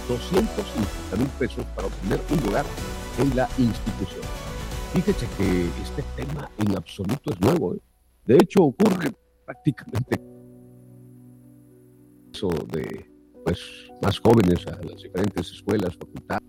$250,000 para obtener un lugar en la institución. Fíjese que este tema en absoluto es nuevo, ¿eh? De hecho, ocurre prácticamente eso de más jóvenes a las diferentes escuelas, facultades.